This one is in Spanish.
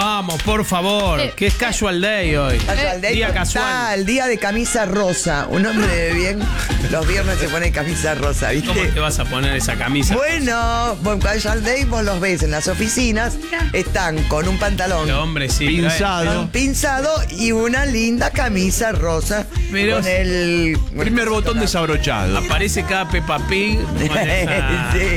Vamos, por favor, que es Casual Day hoy. Casual Day Día total, casual. día de camisa rosa. Un hombre de bien, los viernes se pone camisa rosa, ¿viste? ¿Cómo te vas a poner esa camisa? Bueno, Casual Day vos los ves en las oficinas, están con un pantalón Pero, hombre, sí. Pinzado. pinzado y una linda camisa rosa Pero con el Primer botón desabrochado. Aparece cada Peppa Pig con esa- Sí.